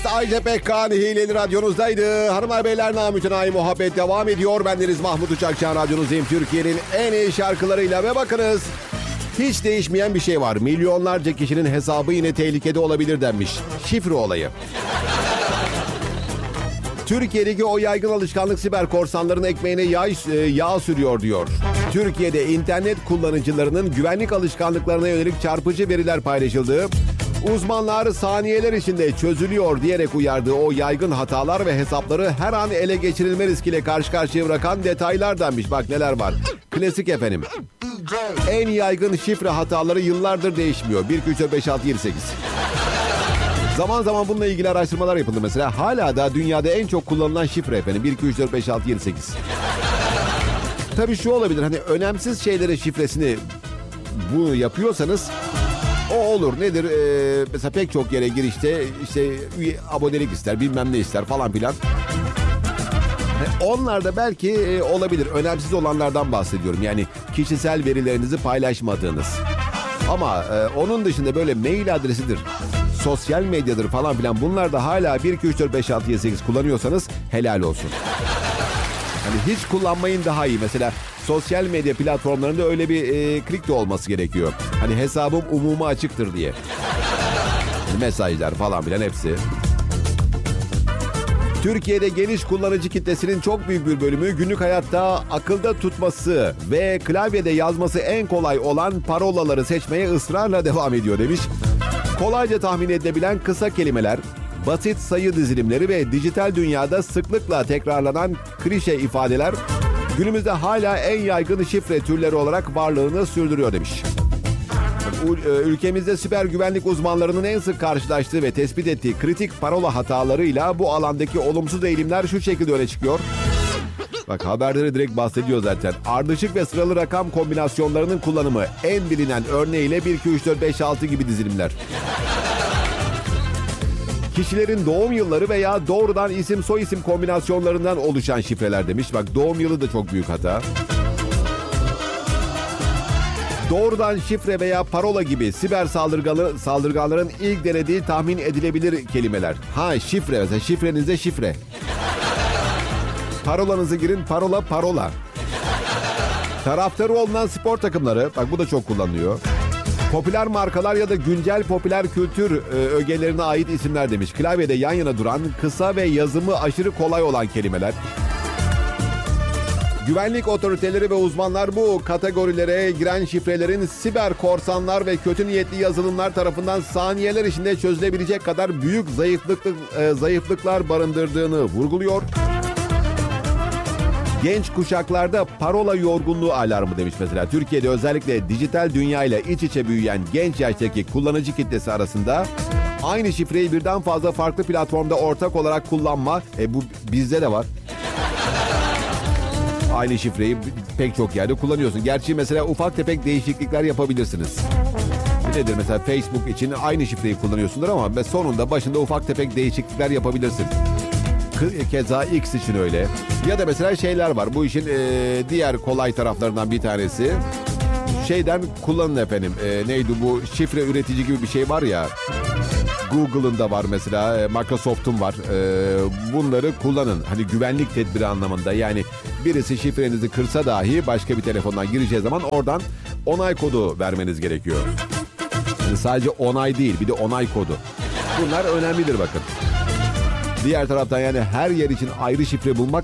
Ajda Pekkan Hileli radyonuzdaydı. Hanımlar beyler, namütenayi muhabbet devam ediyor. Bendeniz Mahmut Uçakçıhan, radyonuzdayım. Türkiye'nin en iyi şarkılarıyla ve bakınız, hiç değişmeyen bir şey var. Milyonlarca kişinin hesabı yine tehlikede olabilir denmiş. Şifre olayı. Türkiye'deki o yaygın alışkanlık siber korsanların ekmeğine yağ sürüyor diyor. Türkiye'de internet kullanıcılarının güvenlik alışkanlıklarına yönelik çarpıcı veriler paylaşıldı. Uzmanlar saniyeler içinde çözülüyor diyerek uyardığı o yaygın hatalar ve hesapları her an ele geçirilme riskiyle karşı karşıya bırakan detaylar denmiş. Bak neler var. Klasik efendim. En yaygın şifre hataları yıllardır değişmiyor. 1, 2, 3, 4, 5, 6, 7, 8. Zaman zaman bununla ilgili araştırmalar yapıldı mesela. Hala da dünyada en çok kullanılan şifre efendim 1, 2, 3, 4, 5, 6, 7, 8. Tabii şu olabilir, hani önemsiz şeylerin şifresini bunu yapıyorsanız o olur. Nedir? Mesela pek çok yere girişte işte abonelik ister, bilmem ne ister falan filan. Onlar da belki olabilir. Önemsiz olanlardan bahsediyorum. Yani kişisel verilerinizi paylaşmadığınız. Ama onun dışında böyle mail adresidir, sosyal medyadır falan filan, bunlar da hala 1, 2, 3, 4, 5, 6, 7, 8 kullanıyorsanız helal olsun. Hani hiç kullanmayın daha iyi. Mesela sosyal medya platformlarında öyle bir klik de olması gerekiyor. Hani hesabım umuma açıktır diye. Mesajlar falan filan hepsi. Türkiye'de geniş kullanıcı kitlesinin çok büyük bir bölümü günlük hayatta akılda tutması ve klavyede yazması en kolay olan parolaları seçmeye ısrarla devam ediyor demiş. Kolayca tahmin edilebilen kısa kelimeler, basit sayı dizilimleri ve dijital dünyada sıklıkla tekrarlanan klişe ifadeler günümüzde hala en yaygın şifre türleri olarak varlığını sürdürüyor demiş. Ülkemizde siber güvenlik uzmanlarının en sık karşılaştığı ve tespit ettiği kritik parola hatalarıyla bu alandaki olumsuz eğilimler şu şekilde öne çıkıyor. Bak, haberleri direkt bahsediyor zaten. Ardışık ve sıralı rakam kombinasyonlarının kullanımı en bilinen örneğiyle 1, 2, 3, 4, 5, 6 gibi dizilimler. Kişilerin doğum yılları veya doğrudan isim soyisim kombinasyonlarından oluşan şifreler demiş. Bak, doğum yılı da çok büyük hata. Doğrudan şifre veya parola gibi siber saldırganların ilk denediği tahmin edilebilir kelimeler. Şifre mesela, şifrenize şifre. Parolanızı girin, parola. Taraftarı olunan spor takımları, bak bu da çok kullanılıyor. Popüler markalar ya da güncel popüler kültür ögelerine ait isimler demiş. Klavyede yan yana duran, kısa ve yazımı aşırı kolay olan kelimeler. Güvenlik otoriteleri ve uzmanlar bu kategorilere giren şifrelerin siber korsanlar ve kötü niyetli yazılımlar tarafından saniyeler içinde çözülebilecek kadar büyük zayıflıklar barındırdığını vurguluyor. Genç kuşaklarda parola yorgunluğu alarmı demiş mesela. Türkiye'de özellikle dijital dünyayla iç içe büyüyen genç yaştaki kullanıcı kitlesi arasında aynı şifreyi birden fazla farklı platformda ortak olarak kullanma, bu bizde de var. Aynı şifreyi pek çok yerde kullanıyorsun. Gerçi mesela ufak tefek değişiklikler yapabilirsiniz. Nedir mesela, Facebook için aynı şifreyi kullanıyorsundur ama sonunda başında ufak tefek değişiklikler yapabilirsin. Keza X için öyle. Ya da mesela şeyler var. Bu işin diğer kolay taraflarından bir tanesi. Şeyden kullanın efendim. Neydi bu? Şifre üretici gibi bir şey var ya. Google'ın da var mesela. Microsoft'un var. Bunları kullanın. Hani güvenlik tedbiri anlamında. Yani birisi şifrenizi kırsa dahi başka bir telefondan gireceği zaman oradan onay kodu vermeniz gerekiyor. Yani sadece onay değil, bir de onay kodu. Bunlar önemlidir bakın. Diğer taraftan yani her yer için ayrı şifre bulmak